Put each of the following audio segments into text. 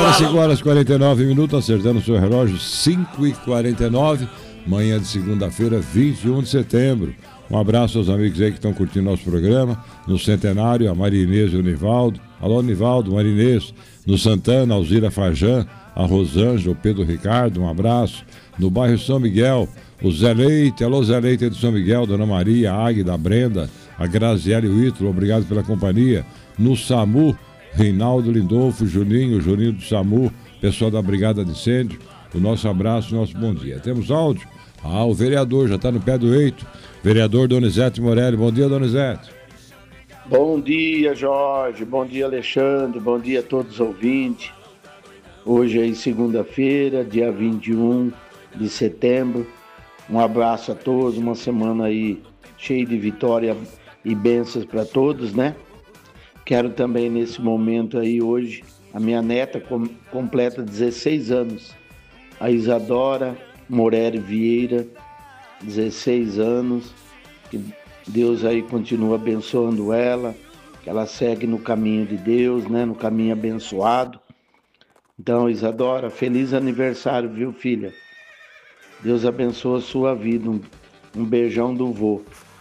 Agora 5 horas e 49 minutos, acertando o seu relógio, 5h49, manhã de segunda-feira, 21 de setembro. Um abraço aos amigos aí que estão curtindo nosso programa. No Centenário, a Marinês e o Nivaldo. Alô, Nivaldo, Marinês. No Santana, Alzira Farjan, a Rosângela, o Pedro Ricardo, um abraço. No bairro São Miguel, o Zé Leite, alô Zé Leite de São Miguel, Dona Maria, a Águida, a Brenda, a Graziele e o Ítalo, obrigado pela companhia. No SAMU, Reinaldo Lindolfo, Juninho do SAMU, pessoal da Brigada de Incêndio, o nosso abraço, o nosso bom dia. Temos áudio? O vereador já está no pé do eito. Vereador Donizete Morelli. Bom dia, Donizete. Bom dia, Jorge. Bom dia, Alexandre. Bom dia a todos os ouvintes. Hoje é segunda-feira, dia 21 de setembro. Um abraço a todos. Uma semana aí cheia de vitória e bênçãos para todos, né? Quero também nesse momento aí hoje, a minha neta completa 16 anos. A Isadora Morelli Vieira, 16 anos, que Deus aí continua abençoando ela, que ela segue no caminho de Deus, né, no caminho abençoado. Então, Isadora, feliz aniversário, viu, filha? Deus abençoe a sua vida. Um beijão do vô.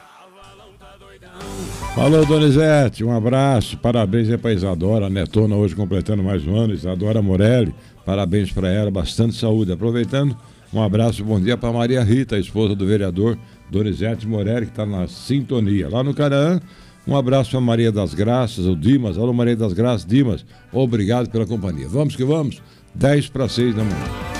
Falou, Donizete, um abraço, parabéns aí pra Isadora, a netona hoje completando mais um ano, Isadora Morelli, parabéns pra ela, bastante saúde. Aproveitando, um abraço, bom dia pra Maria Rita, a esposa do vereador Donizete Morelli, que tá na sintonia. Lá no Caraã, um abraço pra Maria das Graças, o Dimas, alô Maria das Graças, Dimas, obrigado pela companhia. Vamos que vamos, 5:50 da manhã.